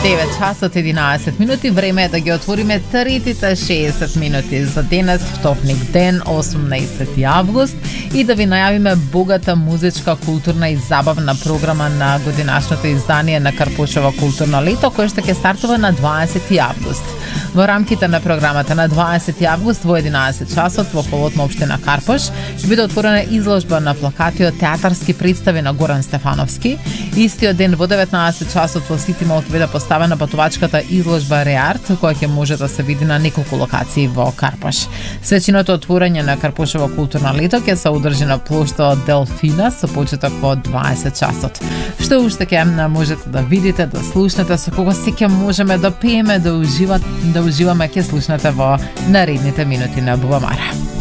9 часот 11 минути, време е да ги отвориме тритите 60 минути за денес, вторник ден, 18 август, и да ви најавиме богата музичка, културна и забавна програма на годинашното издание на Карпушево културно лето, кое што ќе стартува на 20 август. Во рамките на програмата на 20 август во 11 часот во холот на општина Карпуш ќе биде отворена изложба на плакати од театарски представи на Горан Стефановски. Истиот ден во 19 часот во Сити Мол ќе биде поставена патувачката изложба Реарт, која ќе може да се види на неколку локации во Карпуш. Свечиното отворање на Карпушево културно лето ќе се одржи на плоштот Делфина со почеток во 20 часот. Што уште ќе можете да видите, да слушнете, со кого се ќе можеме да пееме, да уживаме, ќе слушнете во наредните минути на Бубамара.